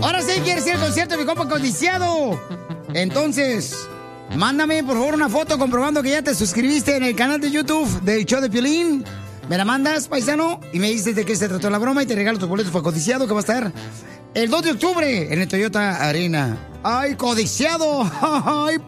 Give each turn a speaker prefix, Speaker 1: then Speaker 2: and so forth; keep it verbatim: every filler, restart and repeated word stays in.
Speaker 1: Ahora sí quieres ir al concierto de mi compa Codiciado. Entonces, mándame por favor una foto comprobando que ya te suscribiste en el canal de YouTube del show de Piolín. Me la mandas, paisano, y me dices de qué se trató la broma y te regalo tus boletos para Codiciado, que va a estar el dos de octubre en el Toyota Arena. ¡Ay, Codiciado! ¡Ay,